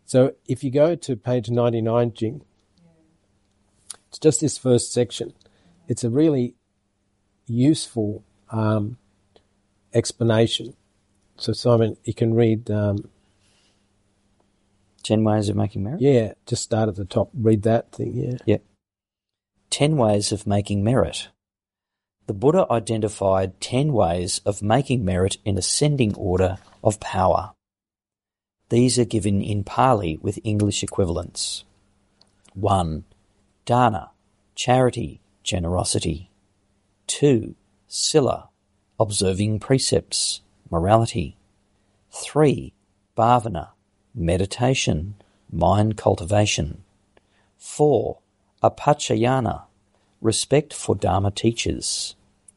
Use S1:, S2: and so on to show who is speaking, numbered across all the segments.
S1: So if you go to page 99, Jing, it's just this first section. It's a really useful explanation. So Simon, you can read...
S2: 10 ways of making merit?
S1: Yeah, just start at the top. Read that thing, yeah.
S2: Yep. 10 ways of making merit. The Buddha identified 10 ways of making merit in ascending order of power. These are given in Pali with English equivalents. 1. Dana, charity, generosity. 2. Sila, observing precepts, morality. 3. Bhavana, meditation, mind cultivation. 4. Apachayana, respect for Dharma teachers.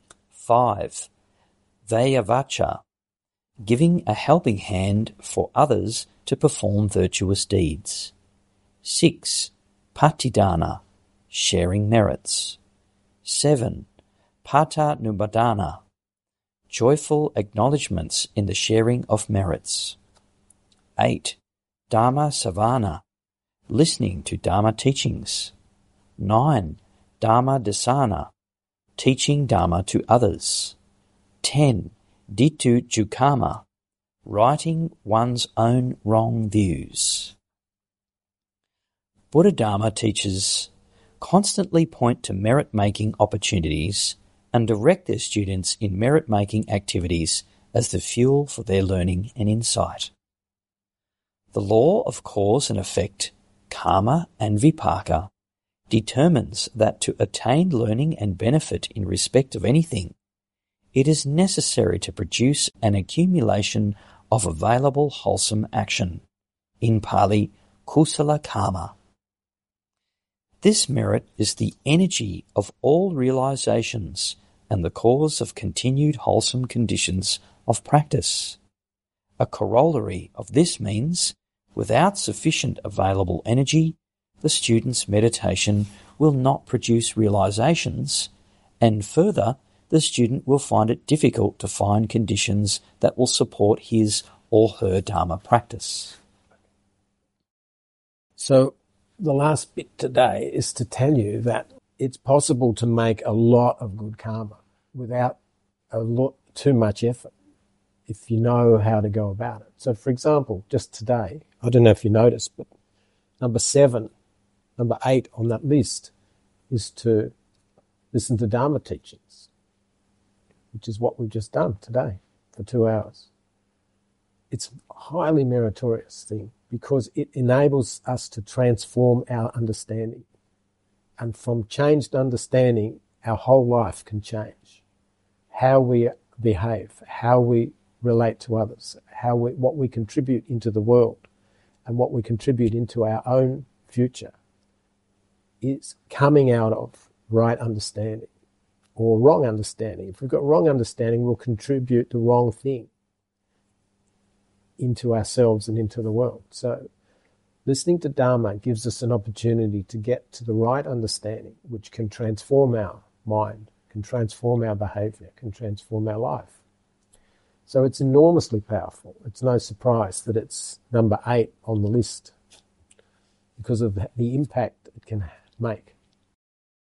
S2: 5. Vayavacha, giving a helping hand for others to perform virtuous deeds. 6. Patidana, sharing merits. 7. Patanubadana, joyful acknowledgements in the sharing of merits. 8. Dharma savana, listening to Dharma teachings. 9. Dharma dasana, teaching Dharma to others. 10. Dittu jukama, righting one's own wrong views. Buddha Dharma teachers constantly point to merit-making opportunities and direct their students in merit-making activities as the fuel for their learning and insight. The law of cause and effect, karma and vipaka, determines that to attain learning and benefit in respect of anything, it is necessary to produce an accumulation of available wholesome action, in Pali, kusala karma. This merit is the energy of all realizations and the cause of continued wholesome conditions of practice. A corollary of this means, without sufficient available energy, the student's meditation will not produce realizations, and further, the student will find it difficult to find conditions that will support his or her Dharma practice.
S1: So the last bit today is to tell you that it's possible to make a lot of good karma without too much effort if you know how to go about it. So, for example, just today, I don't know if you noticed, but number 8 on that list is to listen to Dharma teachings, which is what we've just done today for 2 hours. It's a highly meritorious thing because it enables us to transform our understanding. And from changed understanding, our whole life can change. How we behave, how we relate to others, what we contribute into the world, and what we contribute into our own future is coming out of right understanding or wrong understanding. If we've got wrong understanding, we'll contribute the wrong thing into ourselves and into the world. So listening to Dharma gives us an opportunity to get to the right understanding, which can transform our mind, can transform our behavior, can transform our life. So it's enormously powerful. It's no surprise that it's number 8 on the list because of the impact it can make.